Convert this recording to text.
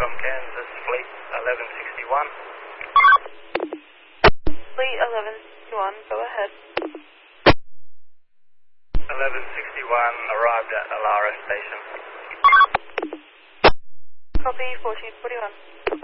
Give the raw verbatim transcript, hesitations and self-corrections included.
from Kansas, Fleet eleven sixty-one. Fleet eleven sixty-one, go ahead. eleven sixty-one arrived at Alara Station. Copy, fourteen forty-one.